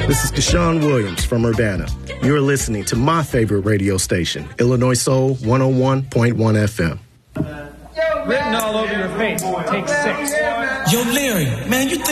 This is Deshaun Williams from Urbana. You're listening to my favorite radio station, Illinois Soul 101.1 FM. Written all over your face. Take 6. Yo, Larry, man, you think